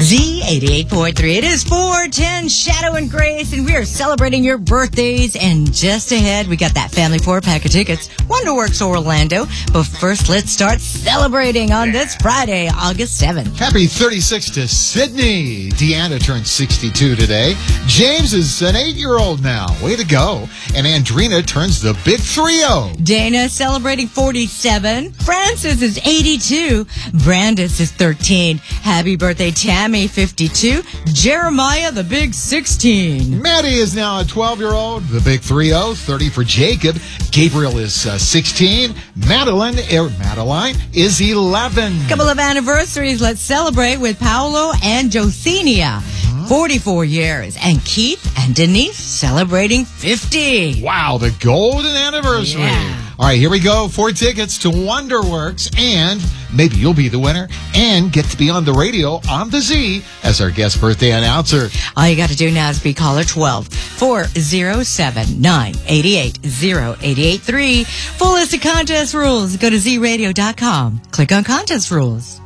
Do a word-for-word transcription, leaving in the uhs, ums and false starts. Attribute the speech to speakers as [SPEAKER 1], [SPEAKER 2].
[SPEAKER 1] Z eighty-eight point three. It is four ten, Shadow and Grace, and we are celebrating your birthdays. And just ahead, we got that family four-pack of tickets, Wonderworks Orlando. But first, let's start celebrating on this Friday, August seventh.
[SPEAKER 2] Happy thirty-six to Sydney. Deanna turns sixty-two today. James is an eight-year-old now. Way to go. And Andrina turns the big three oh.
[SPEAKER 1] Dana celebrating forty-seven. Francis is eighty-two. Brandis is thirteen. Happy birthday, Tammy, fifty-two. Jeremiah, the big sixteen.
[SPEAKER 2] Maddie is now a twelve-year-old. The big three oh. thirty for Jacob. Gabriel is uh, sixteen. Madeline, er, Madeline is eleven.
[SPEAKER 1] Couple of anniversaries. Let's celebrate with Paolo and Josenia. forty-four years. And Keith and Denise celebrating fifty.
[SPEAKER 2] Wow, the golden anniversary.
[SPEAKER 1] Yeah.
[SPEAKER 2] All right, here we go. Four tickets to Wonderworks, and maybe you'll be the winner and get to be on the radio on the Z as our guest birthday announcer.
[SPEAKER 1] All you got to do now is be caller twelve, four oh seven, nine eight eight, oh eight eight three. Full list of contest rules. Go to Z radio dot com. Click on contest rules.